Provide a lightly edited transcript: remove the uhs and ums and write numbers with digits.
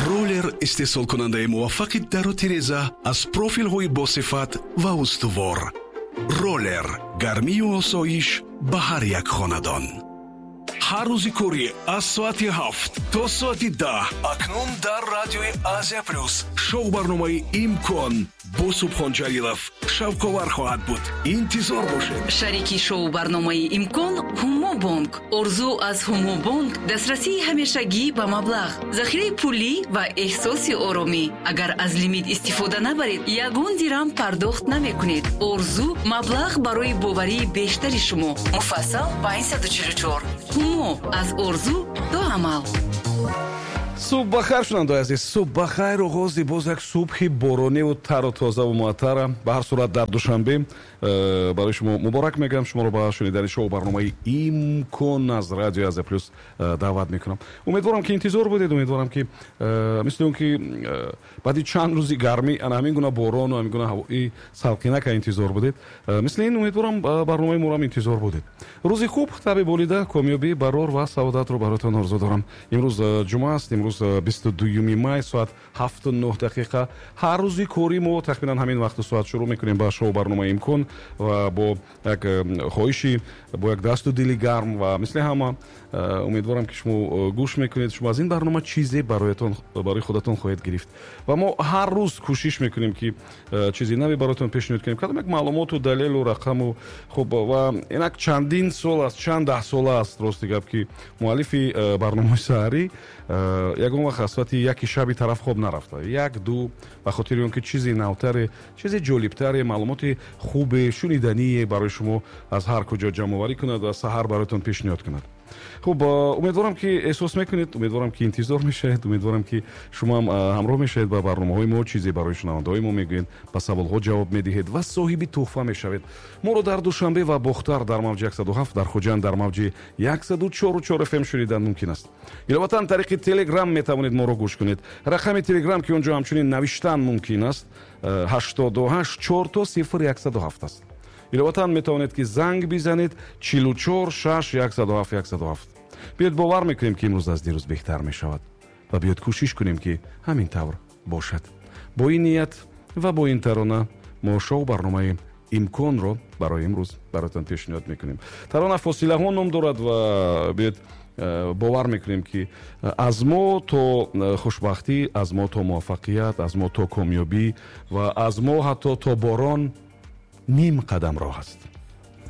رولر استحصال کننده موفق در و تیرزه از پروفیل های با صفت و استوار. رولر، گرمی و آسایش به هر یک خاندان. هر روزی کوری از ساعت 7 تا ساعت 10 اکنون در رادیوی آزیا پلوس شو برنامه امکان با سبحان جلیلов شوکاور خواهد بود. انتظار باشید. شریکی شو برنامه امکان هومو بانک. ارزو از هومو بانک دسترسی همیشگی به مبلغ، ذخیره پولی و احساس آرامی. اگر از لیمیت استفاده نبرید یگان درهم پرداخت نمیکنید. ارزو مبلغ برای باوری بیشتری شما. مفصل 544. هومو از ارزو до عمل. صبح بخیر شنوندگان عزیز، صبح بخیر. آغاز باز یک صبح بارانی و تر و تازه و معطر. به هر صورت در دوشنبه برای شما مبارک میگم. شما رو به شنیدن شو برنامه امکان از رادیو آزیا پلوس دعوت میکنم. امیدوارم که انتظار بودید. امیدوارم که مثل اون که بعد چند روزی گرمی انا همین گونه باران و همین گونه هوای سالکینه که انتظار بودید، مثل این امیدوارم برنامه ما رو انتظار بودید. روزی خوب، طبع بولیده، کامیابی، برار و سعادت رو براتون آرزو دارم. امروز جمعه است. امروز 22 مای ساعت 7:09 هر روزی کوری ما تقریبا همین وقت ساعت شروع میکنیم با شو برنامه امکان و با یک خواهشی، با یک دست و دلی گرم و مثل همه امیدوارم که شما گوش میکنید. شما از این برنامه چیزی برای خودتون خواهید گرفت و ما هر روز کوشش میکنیم که چیزی نوی براتون پیشنهاد کنیم. کدام یک معلومات و دلیل و رقم و خب و اینک چندین سال است، چند ده سال است راست گپ که مؤلف برنامه سحری یگان وقت خاصیت یکی شبی طرف خوب نرفته، یک دو به خاطر اینکه چیزی نوتر، چیزی جالبتر، معلومات خوب شنیدنی برای شما از هر کجا جمع آوری کند و سحر براتون پیشنهاد کند. خب امیدوارم که احساس میکنید، امیدوارم که انتظار میشید، امیدوارم که شما هم همراه میشید با برنامه‌های ما، چیزی برای شنونده‌های ما میگوین، با سوال‌ها جواب میدهید و صاحب تحفه میشوید. ما رو در دوشنبه و بختر در موج 107، در خوجند در موج 104.4 FM شنیدن ممکن است. البته طریق تلگرام میتوانید ما رو گوش کنید. رقم تلگرام که اونجا همچنین نوشتن ممکن است 88 4 0107 است. البته میتونید که زنگ بزنید 44 6 107 107. بیاید باور میکنیم که امروز از دیروز بهتر میشود و بیاید کوشش کنیم که همین طور باشد. با این نیت و با این ترانه ما شو برنامه امکان رو برای امروز براتون پیشنهاد میکنیم. ترانه فاصله ها نام دارد و بیاید باور میکنیم که از ما تا خوشبختی، از ما تا موفقیت، از ما تا کامیابی و از ما حتی تا باران نیم قدم راه است.